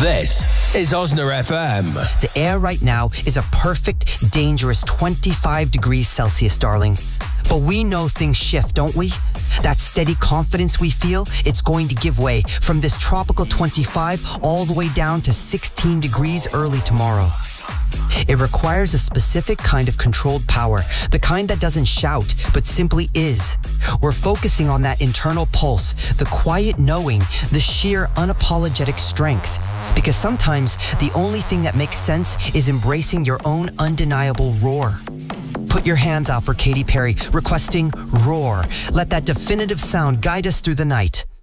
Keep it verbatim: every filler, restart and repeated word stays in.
This is Osner F M. The air right now is a perfect, dangerous twenty-five degrees Celsius, darling. But we know things shift, don't we? That steady confidence we feel, it's going to give way from this tropical twenty-five all the way down to sixteen degrees early tomorrow. It requires a specific kind of controlled power, the kind that doesn't shout, but simply is. We're focusing on that internal pulse, the quiet knowing, the sheer unapologetic strength. Because sometimes the only thing that makes sense is embracing your own undeniable roar. Put your hands out for Katy Perry, requesting Roar. Let that definitive sound guide us through the night.